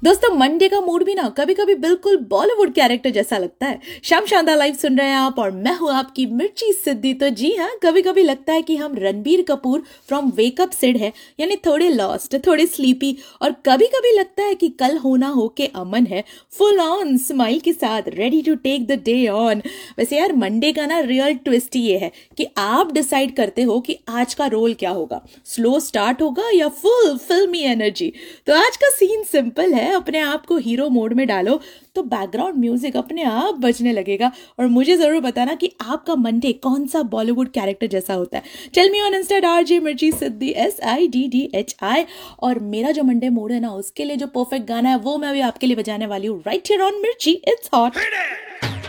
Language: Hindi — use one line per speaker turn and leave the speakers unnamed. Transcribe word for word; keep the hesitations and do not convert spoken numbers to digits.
दोस्तों मंडे का मूड भी ना कभी कभी बिल्कुल बॉलीवुड कैरेक्टर जैसा लगता है। शाम शानदार लाइव सुन रहे हैं आप और मैं हूं आपकी मिर्ची सिद्धि। तो जी हाँ, कभी कभी लगता है कि हम रणबीर कपूर फ्रॉम वेकअप सिड है, यानी थोड़े लॉस्ट, थोड़े स्लीपी। और कभी कभी लगता है कि कल होना हो के अमन है, फुल ऑन स्माइल के साथ ready to take the day on. वैसे यार मंडे का ना रियल ट्विस्ट ये है कि आप डिसाइड करते हो कि आज का रोल क्या होगा, स्लो स्टार्ट होगा या फुल फिल्मी एनर्जी। तो आज का सीन सिंपल है, अपने आप को हीरो मोड में डालो तो बैकग्राउंड म्यूजिक अपने आप बजने लगेगा। और मुझे जरूर बताना कि आपका मंडे कौन सा बॉलीवुड कैरेक्टर जैसा होता है। Tell me on Insta R J मिर्ची सिद्धि, S I D D H I. और मेरा जो मंडे मूड है ना, उसके लिए जो परफेक्ट गाना है वो मैं भी आपके लिए बजाने वाली हूँ राइट हियर ऑन मिर्ची इट्स हॉट।